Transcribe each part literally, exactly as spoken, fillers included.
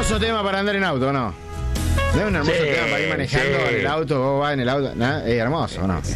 hermoso tema para andar en auto, ¿no? ¿No es un hermoso Sí, tema para ir manejando sí. en el auto? Vos vas en el auto, ¿no? Es hermoso, ¿no?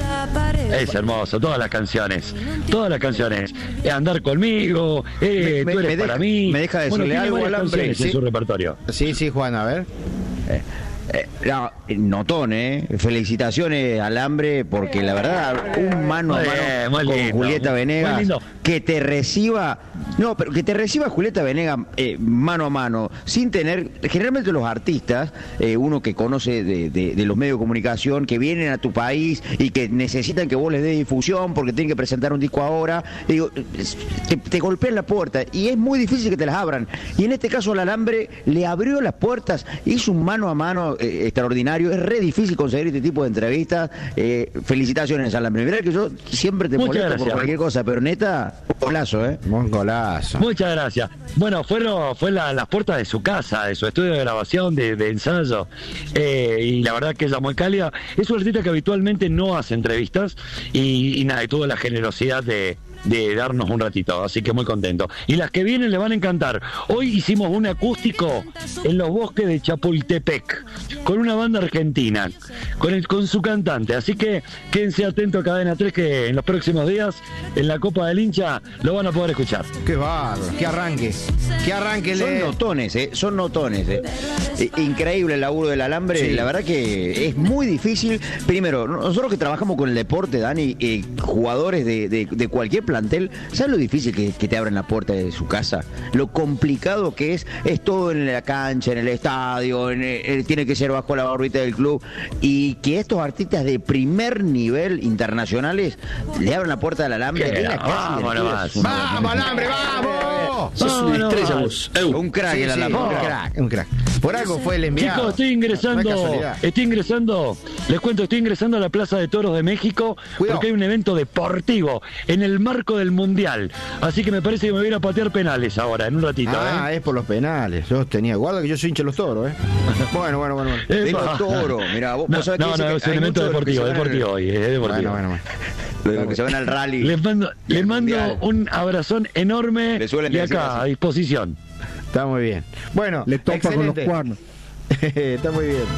Es hermoso, todas las canciones, todas las canciones. Eh, Andar conmigo, eh, Me- tú me- eres me para deja- mí. me deja decirle bueno, tiene algo varias al hambre, canciones ¿sí? en su repertorio. Sí, sí, Juan, a ver. Eh, eh, no, notón, ¿eh? Felicitaciones al hambre, porque la verdad, un mano a Muy mano bien, muy con lindo, Julieta muy Venegas, lindo. que te reciba, no, pero que te reciba Julieta Venegas eh, mano a mano, sin tener, generalmente los artistas, eh, uno que conoce de, de- de los medios de comunicación, que vienen a tu país y que necesitan que vos les des difusión porque tienen que presentar un disco ahora, y digo, te, te golpean la puerta y es muy difícil que te las abran. Y en este caso el alambre le abrió las puertas, hizo un mano a mano eh, extraordinario. Es re difícil conseguir este tipo de entrevistas. Eh, felicitaciones al alambre. Mirá que yo siempre te Muchas molesto por gracias. cualquier cosa, pero neta, golazo, ¿eh? Un golazo. Muchas gracias. Bueno, fueron, fue la- las puertas de su casa, de su estudio de grabación, de, de ensayo, eh, y la verdad que ella muy cálida. Es un artista que habitualmente no hace entrevistas y, y nada, y tuvo la generosidad de, de darnos un ratito, así que muy contento. Y las que vienen le van a encantar. Hoy hicimos un acústico en los bosques de Chapultepec, con una banda argentina, con, el, con su cantante, así que quédense atentos a Cadena tres, que en los próximos días, en la Copa del Hincha, lo van a poder escuchar. Qué bárbaro, qué arranque. Qué arranque Son le... notones, ¿eh? Son notones, ¿eh? Eh, Increíble el laburo del alambre. Sí. La verdad que es muy difícil. Primero, nosotros que trabajamos con el deporte, Dani, eh, jugadores de, de- de cualquier plantel, ¿sabes lo difícil que, que te abren la puerta de su casa? Lo complicado que es, es todo en la cancha, en el estadio, en el- eh, tiene que ser bajo la órbita del club. Y que estos artistas de primer nivel internacionales le abran la puerta del alambre. Que es la clase vamos divertida. nomás. Es una- ¡Vamos, alambre, vamos! Sos una No, no, estrella no. vos. Eu. Un crack Sí, el sí, alambre. un crack, un crack. Por algo fue el enviado. Chicos, estoy No es ingresando, casualidad. estoy ingresando, les cuento, estoy ingresando a la Plaza de Toros de México, Cuidado. porque hay un evento deportivo en el marco del Mundial. Así que me parece que me voy a ir a patear penales ahora, en un ratito. Ah, ¿eh? es por los penales. Yo tenía, guarda que yo soy hincha de los toros, ¿eh? Bueno, bueno, bueno. bueno. De Epa. los toros, mirá, vos, No, vos sabés que no, dice no, que es un hay evento muchos de los que deportivo, se van al- deportivo hoy, es deportivo. Bueno, bueno, bueno. de los que se van al rally. Les mando, y les al mando mundial. un abrazón enorme Le suelen de decir acá, así. a disposición. Está muy bien. Bueno, Le topa con los excelente. cuernos. Está muy bien.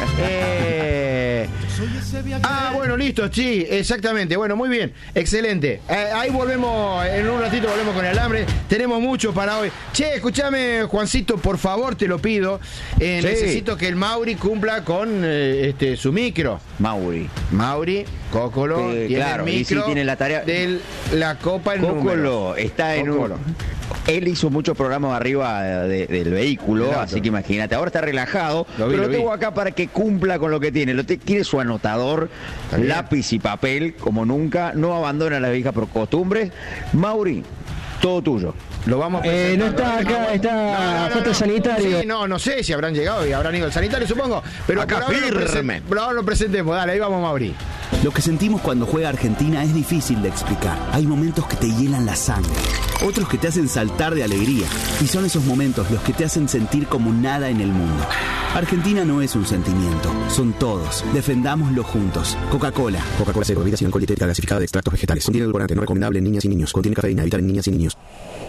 Eh, Ah, bueno, listo, sí, exactamente. Bueno, muy bien, excelente. Eh, ahí volvemos, en un ratito volvemos con el alambre. Tenemos mucho para hoy. Che, escúchame, Juancito, por favor, te lo pido. Eh, Sí. Necesito que el Mauri cumpla con eh, este su micro. Mauri. Mauri, Cocolo, Eh, tiene claro, el y micro sí tiene la tarea- de la Copa en número. Cocolo está en Cocolo. un... Él hizo muchos programas arriba de- del vehículo, Exacto. así que imagínate, ahora está relajado, Lo vi, pero lo lo tengo vi. acá para que cumpla con lo que tiene. Lo te- tiene su anotador, bien. lápiz y papel, como nunca, no abandona las viejas costumbres. Mauri, todo tuyo. Lo vamos a Eh, no presentar. está acá, está falta sanitario. Sí, no, no sé si habrán llegado y habrán ido al sanitario, supongo. Pero Acá por ahora lo presen- firme. por ahora lo presentemos. Dale, ahí vamos, Mauri. Lo que sentimos cuando juega Argentina es difícil de explicar. Hay momentos que te hielan la sangre, otros que te hacen saltar de alegría. Y son esos momentos los que te hacen sentir como nada en el mundo. Argentina no es un sentimiento, son todos. Defendámoslo juntos. Coca-Cola. Coca-Cola Cero, bebida sin alcohol dietética gasificada de extractos vegetales. Contiene edulcorante, no recomendable en niñas y niños. Contiene cafeína, evitar en niñas y niños.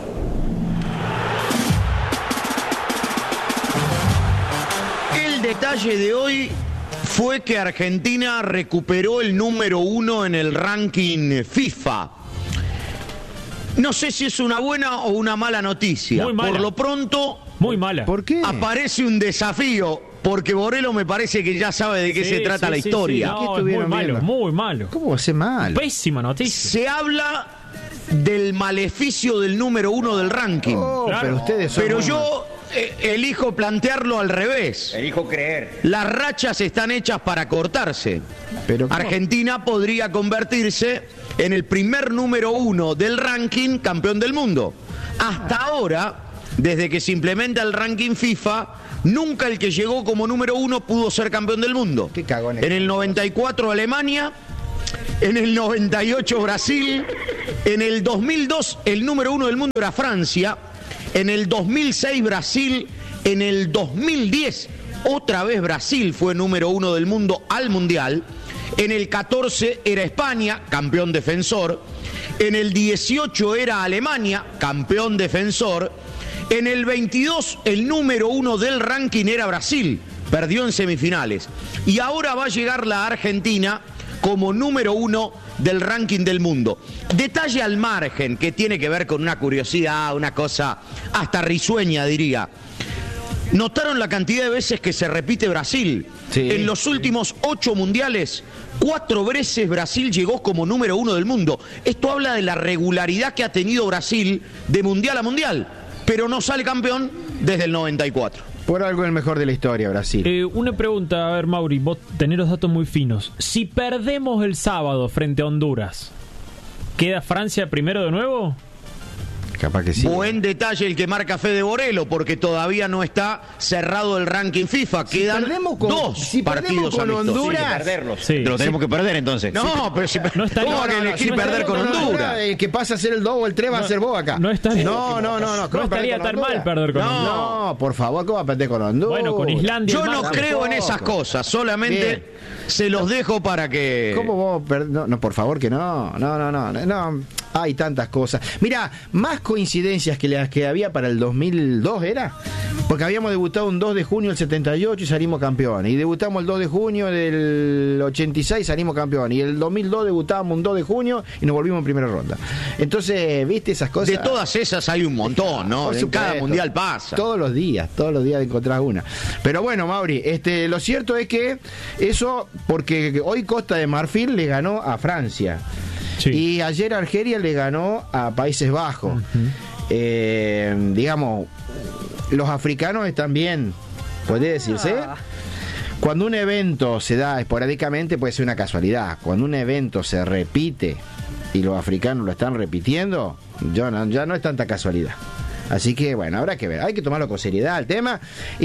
El detalle de hoy fue que Argentina recuperó el número uno en el ranking FIFA. No sé si es una buena o una mala noticia. Muy mala. Por lo pronto, Muy mala. ¿Por qué? aparece un desafío, porque Borelo me parece que ya sabe de qué Sí, se trata sí, la sí, historia. sí. ¿Qué No, es muy estuvieron malo, viendo? muy malo. ¿Cómo va a ser mal? Pésima noticia. Se habla del maleficio del número uno del ranking. Oh, Claro. pero ustedes son Pero muy yo eh, elijo plantearlo al revés. Elijo creer. Las rachas están hechas para cortarse. Pero ¿cómo? Argentina podría convertirse en el primer número uno del ranking campeón del mundo. Hasta ahora, desde que se implementa el ranking FIFA, nunca el que llegó como número uno pudo ser campeón del mundo. Qué cagones. En el noventa y cuatro Alemania, en el noventa y ocho Brasil, en el dos mil dos el número uno del mundo era Francia, en el dos mil seis Brasil, en el dos mil diez otra vez Brasil fue número uno del mundo al Mundial, en el catorce era España, campeón defensor, en el dieciocho era Alemania, campeón defensor, En el veintidós, el número uno del ranking era Brasil, perdió en semifinales. Y ahora va a llegar la Argentina como número uno del ranking del mundo. Detalle al margen que tiene que ver con una curiosidad, una cosa hasta risueña, diría. ¿Notaron la cantidad de veces que se repite Brasil? Sí. En los últimos ocho mundiales, cuatro veces Brasil llegó como número uno del mundo. Esto habla de la regularidad que ha tenido Brasil de mundial a mundial, pero no sale campeón desde el noventa y cuatro. Por algo el mejor de la historia, Brasil. Eh, una pregunta, a ver, Mauri, vos tenés los datos muy finos. Si perdemos el sábado frente a Honduras, ¿queda Francia primero de nuevo? Capaz que sí. Buen detalle el que marca Fede Borelo, porque todavía no está cerrado el ranking FIFA. Si Quedan perdemos con- dos si perdemos partidos con amistosos. Honduras- Sí, hay que perderlos. Sí. Lo tenemos que perder entonces. No, pero si No está- ¿cómo no, que no, no, elegir no, perder no, con no, no, Honduras? El que pasa a ser el dos o el tres va a ser vos acá. no estaría- no, no, no, no. No ¿Cómo estaría perder con tan Honduras? mal perder con no, Honduras. No, por favor, ¿cómo va a perder con Honduras? Bueno, con Islandia. Yo el no martes. creo en esas cosas, solamente Bien. se los dejo para que... ¿Cómo vos? per- No, no, por favor que no. No, no, no. No, hay tantas cosas. Mira, más coincidencias que las que había para el dos mil dos, ¿era? Porque habíamos debutado un dos de junio del setenta y ocho y salimos campeones. Y debutamos el dos de junio del ochenta y seis y salimos campeones. Y el dos mil dos debutábamos un dos de junio y nos volvimos en primera ronda. Entonces, ¿viste esas cosas? De todas esas hay un montón, ¿no? Por En supuesto. cada mundial pasa. Todos los días, todos los días encontrás una. Pero bueno, Mauri, este, lo cierto es que eso, porque hoy Costa de Marfil le ganó a Francia. Sí. Y ayer Argelia le ganó a Países Bajos. Uh-huh. Eh, digamos, los africanos están bien, puede decirse. Cuando un evento se da esporádicamente puede ser una casualidad. Cuando un evento se repite y los africanos lo están repitiendo, ya no, ya no es tanta casualidad. Así que bueno, habrá que ver, hay que tomarlo con seriedad el tema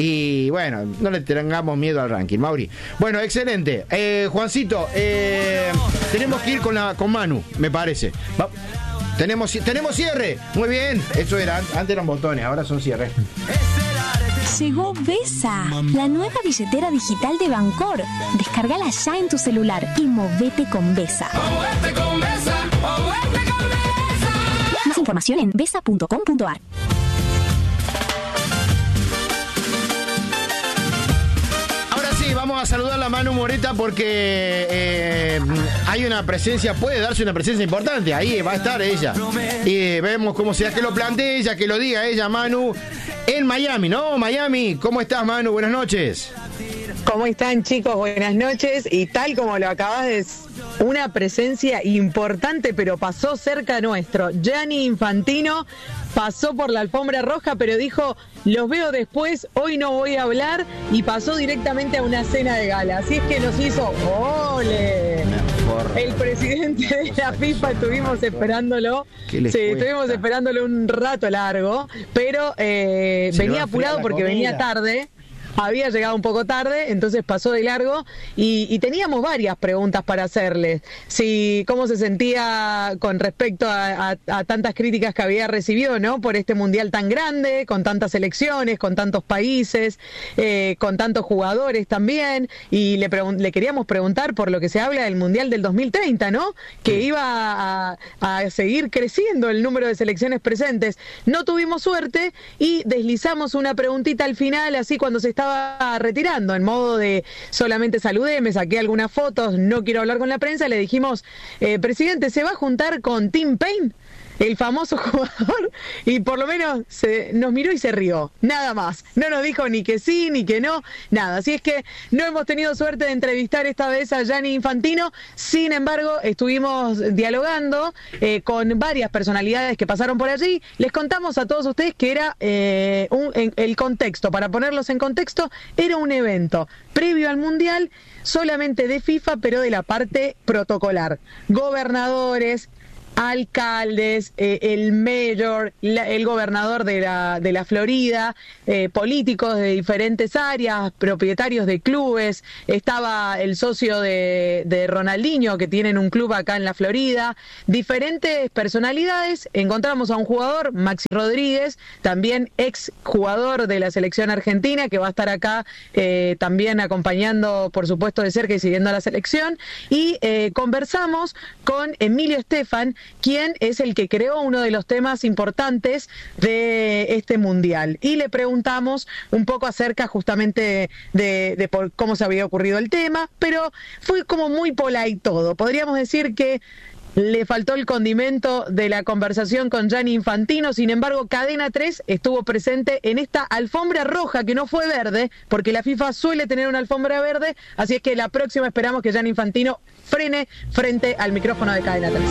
y bueno, no le tengamos miedo al ranking, Mauri. Bueno, excelente. Eh, Juancito, eh, tenemos que ir con la con Manu, me parece. Va- tenemos, tenemos cierre. Muy bien, eso era, antes eran botones, ahora son cierres. Llegó Besa, la nueva billetera digital de Bancor. Descárgala ya en tu celular y movete con Besa. Más información en besa punto com punto ar. Ahora sí, vamos a saludar a Manu Moreta porque eh, hay una presencia, puede darse una presencia importante, ahí va a estar ella. Y vemos cómo sea que lo plantee ella, que lo diga ella, Manu, en Miami, ¿no? Miami, ¿cómo estás, Manu? Buenas noches. ¿Cómo están, chicos? Buenas noches. Y tal como lo acabas de decir, una presencia importante, pero pasó cerca nuestro. Gianni Infantino pasó por la alfombra roja, pero dijo, los veo después, hoy no voy a hablar, y pasó directamente a una cena de gala. Así es que nos hizo ¡ole! El presidente de la FIFA, estuvimos esperándolo. ¿Qué les Sí, cuesta? estuvimos esperándolo un rato largo, pero eh, Se le va venía a enfriar apurado la porque comida. venía tarde. Había llegado un poco tarde, entonces pasó de largo y, y teníamos varias preguntas para hacerle. Si cómo se sentía con respecto a, a- a tantas críticas que había recibido, ¿no? Por este mundial tan grande, con tantas elecciones, con tantos países, eh, con tantos jugadores también. Y le, pregun- le queríamos preguntar por lo que se habla del mundial del dos mil treinta, ¿no? Que iba a, a seguir creciendo el número de selecciones presentes. No tuvimos suerte y deslizamos una preguntita al final, así cuando se estaba retirando, en modo de solamente saludé, me saqué algunas fotos, no quiero hablar con la prensa, le dijimos, eh, presidente, ¿se va a juntar con Tim Payne? El famoso jugador, y por lo menos se, nos miró y se rió, nada más, no nos dijo ni que sí, ni que no, nada, así es que no hemos tenido suerte de entrevistar esta vez a Gianni Infantino, sin embargo estuvimos dialogando eh, con varias personalidades que pasaron por allí, les contamos a todos ustedes que era eh, un, en, el contexto, para ponerlos en contexto, era un evento previo al Mundial, solamente de FIFA, pero de la parte protocolar, gobernadores, alcaldes, eh, el mayor, la, el gobernador de la, de la Florida, eh, políticos de diferentes áreas, propietarios de clubes, estaba el socio de, de Ronaldinho, que tienen un club acá en la Florida, diferentes personalidades. Encontramos a un jugador, Maxi Rodríguez, también ex jugador de la selección argentina, que va a estar acá eh, también acompañando, por supuesto, de cerca y siguiendo a la selección, y eh, conversamos con Emilio Estefan, quién es el que creó uno de los temas importantes de este mundial. Y le preguntamos un poco acerca justamente de, de por cómo se había ocurrido el tema, pero fue como muy polite todo. Podríamos decir que le faltó el condimento de la conversación con Gianni Infantino. Sin embargo, Cadena tres estuvo presente en esta alfombra roja, que no fue verde, porque la FIFA suele tener una alfombra verde, así es que la próxima esperamos que Gianni Infantino frene frente al micrófono de Cadena tres.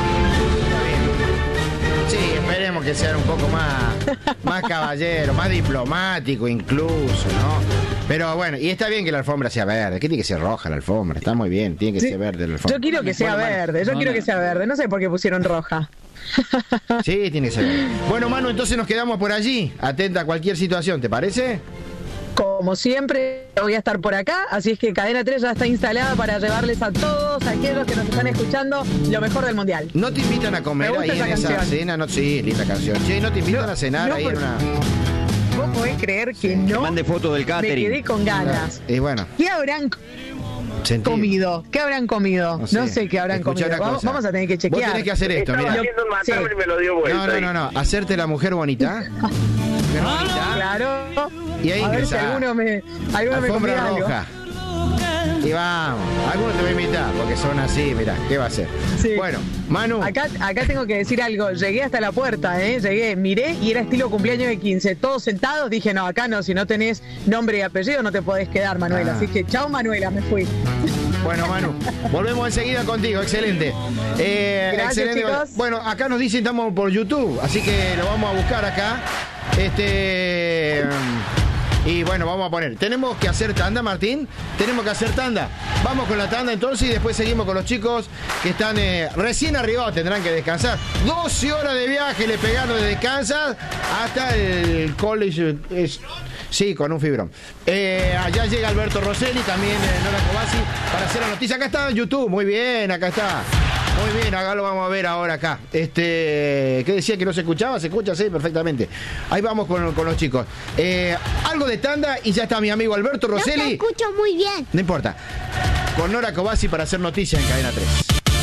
Sí, esperemos que sea un poco más, más caballero, más diplomático incluso, ¿no? Pero bueno, y está bien que la alfombra sea verde. ¿Qué tiene que ser roja la alfombra? Está muy bien, tiene que Sí. ser verde la alfombra. Yo quiero que sea Bueno, verde, yo no, quiero no. que sea verde, no sé por qué pusieron roja. Sí, tiene que ser verde. Bueno, Manu, entonces nos quedamos por allí, atenta a cualquier situación, ¿te parece? Como siempre, voy a estar por acá, así es que Cadena tres ya está instalada para llevarles a todos aquellos que nos están escuchando lo mejor del mundial. ¿No te invitan a comer Me ahí gusta en esa esa canción. cena? No, sí, linda canción. Che, ¿no te invitan a cenar no, ahí por- en una...? ¿Vos podés creer que no? mande fotos del Me catering. quedé con ganas. Y bueno, ¿Qué habrán sentí. comido? ¿Qué habrán comido? No No sé. sé, qué habrán Escuchá comido. una Vamos, cosa. vamos a tener que chequear. Vos tenés que hacer esto, Estaba mirá. haciendo un matambre y me lo dio vuelta. No, no, no, no. Hacerte la mujer bonita. Mujer bonita. Claro. Y ahí a ver si ingresá. alguno me, alguno me Alfombra convida algo. roja. Y vamos. Alguno te va a invitar, porque son así, mirá, ¿qué va a hacer? Sí. Bueno, Manu. Acá, acá tengo que decir algo. Llegué hasta la puerta, ¿eh? Llegué, miré y era estilo cumpleaños de quince. Todos sentados. Dije, no, acá no. Si no tenés nombre y apellido, no te podés quedar, Manuela. Ah. Así que, chao, Manuela, me fui. Bueno, Manu, volvemos enseguida contigo, excelente. Eh, Gracias, excelente. chicos. Bueno, acá nos dicen estamos por YouTube, así que lo vamos a buscar acá. Este. Y bueno, vamos a poner. Tenemos que hacer tanda, Martín. Tenemos que hacer tanda. Vamos con la tanda entonces y después seguimos con los chicos que están eh, recién arribados. Tendrán que descansar. doce horas de viaje le pegaron de descansar hasta el college. Es, sí, con un fibrón. Eh, allá llega Alberto Rosselli, también eh, Nora Cobasi, para hacer la noticia. Acá está en YouTube. Muy bien, acá está. Muy bien, acá lo vamos a ver ahora acá. Este, ¿qué decía que no se escuchaba? Se escucha, sí, perfectamente. Ahí vamos con, con los chicos. Eh, algo de tanda y ya está mi amigo Alberto No Rosselli. te escucho muy bien. No importa. Con Nora Cobasi para hacer noticias en Cadena tres.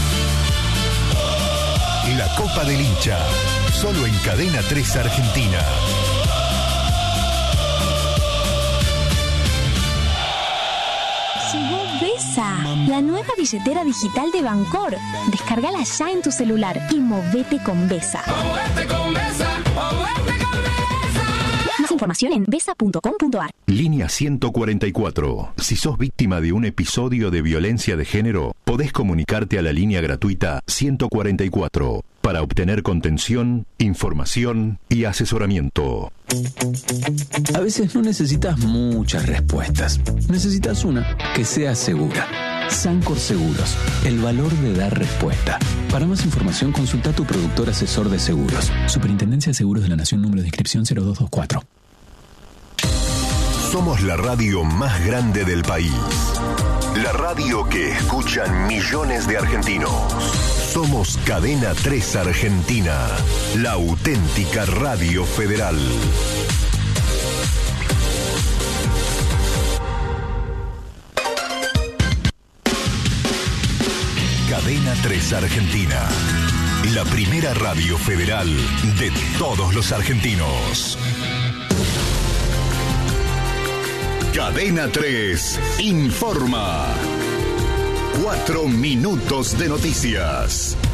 La Copa del Hincha, solo en Cadena tres Argentina. Llegó Besa, la nueva billetera digital de Bancor. Descárgala ya en tu celular y movete con Besa. Más información en besa punto com punto ar. Línea ciento cuarenta y cuatro. Si sos víctima de un episodio de violencia de género, podés comunicarte a la línea gratuita ciento cuarenta y cuatro para obtener contención, información y asesoramiento. A veces no necesitas muchas respuestas. Necesitas una que sea segura. Sancor Seguros, el valor de dar respuesta. Para más información, consulta a tu productor asesor de seguros. Superintendencia de Seguros de la Nación, número de inscripción cero dos dos cuatro. Somos la radio más grande del país. La radio que escuchan millones de argentinos. Somos Cadena tres Argentina, la auténtica radio federal. Cadena tres Argentina, la primera radio federal de todos los argentinos. Cadena tres informa. Cuatro minutos de noticias.